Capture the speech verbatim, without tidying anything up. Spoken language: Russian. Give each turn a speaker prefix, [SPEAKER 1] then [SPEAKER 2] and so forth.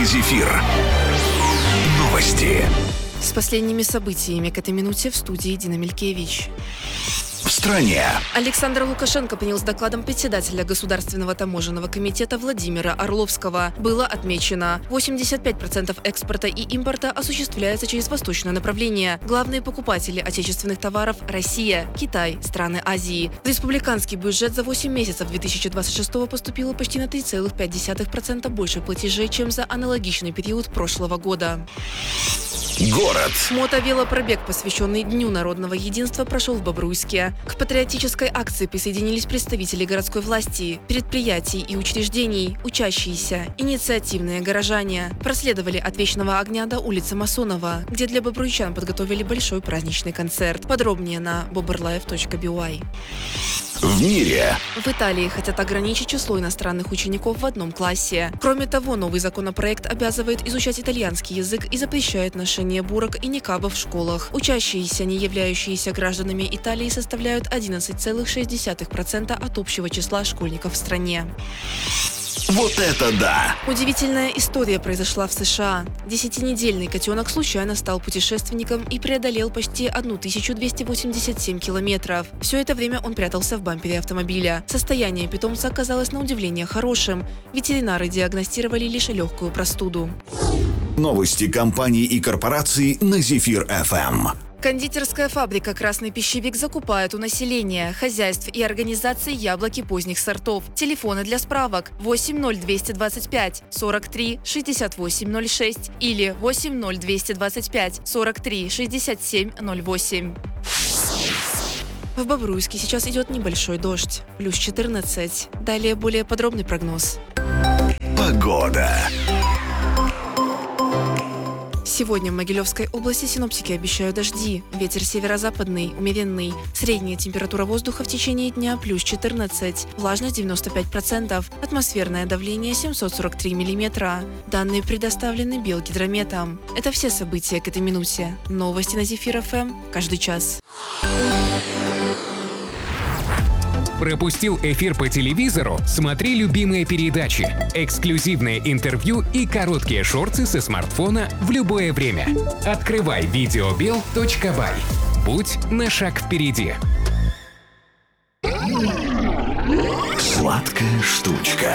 [SPEAKER 1] Зефир. Новости.
[SPEAKER 2] С последними событиями к этой минуте в студии Дина Мелькевич.
[SPEAKER 1] В стране.
[SPEAKER 2] Александр Лукашенко принял с докладом председателя Государственного таможенного комитета Владимира Орловского. Было отмечено, восемьдесят пять процентов экспорта и импорта осуществляется через восточное направление. Главные покупатели отечественных товаров – Россия, Китай, страны Азии. В республиканский бюджет за восемь месяцев две тысячи двадцать шестого поступило почти на три целых пять десятых процента больше платежей, чем за аналогичный период прошлого года.
[SPEAKER 1] Город.
[SPEAKER 2] Мотовелопробег, посвященный Дню народного единства, прошел в Бобруйске. К патриотической акции присоединились представители городской власти, предприятий и учреждений, учащиеся, инициативные горожане. Проследовали от Вечного огня до улицы Масонова, где для бобруйчан подготовили большой праздничный концерт. Подробнее на бобрлайв точка би уай.
[SPEAKER 1] В мире.
[SPEAKER 2] В Италии хотят ограничить число иностранных учеников в одном классе. Кроме того, новый законопроект обязывает изучать итальянский язык и запрещает ношение бурок и никабов в школах. Учащиеся, не являющиеся гражданами Италии, составляют одиннадцать целых шесть десятых процента от общего числа школьников в стране.
[SPEAKER 1] Вот это да!
[SPEAKER 2] Удивительная история произошла в США. Десятинедельный котенок случайно стал путешественником и преодолел почти тысячу двести восемьдесят семь километров. Все это время он прятался в бампере автомобиля. Состояние питомца оказалось на удивление хорошим. Ветеринары диагностировали лишь легкую простуду.
[SPEAKER 1] Новости компаний и корпораций на Зефир эф эм.
[SPEAKER 2] Кондитерская фабрика «Красный пищевик» закупает у населения, хозяйств и организаций яблоки поздних сортов. Телефоны для справок восемь ноль двести двадцать пять сорок три шестьдесят восемь ноль шесть или восемь ноль двести двадцать пять сорок три шестьдесят семь ноль восемь. В Бобруйске сейчас идет небольшой дождь, плюс четырнадцать. Далее более подробный прогноз.
[SPEAKER 1] Погода.
[SPEAKER 2] Сегодня в Могилевской области синоптики обещают дожди. Ветер северо-западный, умеренный. Средняя температура воздуха в течение дня плюс четырнадцать. Влажность девяносто пять процентов. Атмосферное давление семьсот сорок три миллиметра. Данные предоставлены Белгидрометом. Это все события к этой минуте. Новости на Зефир эф эм каждый час.
[SPEAKER 3] Пропустил эфир по телевизору? Смотри любимые передачи, эксклюзивные интервью и короткие шорты со смартфона в любое время. Открывай видеобел точка бай. Будь на шаг впереди.
[SPEAKER 1] Сладкая штучка.